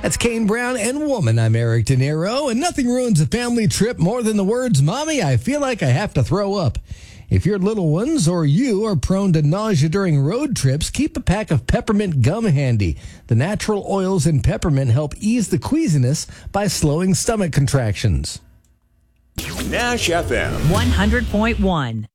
That's Kane Brown and Woman. I'm Eric De Niro, and nothing ruins a family trip more than the words, Mommy, I feel like I have to throw up. If your little ones or you are prone to nausea during road trips, keep a pack of peppermint gum handy. The natural oils in peppermint help ease the queasiness by slowing stomach contractions. Nash FM 100.1.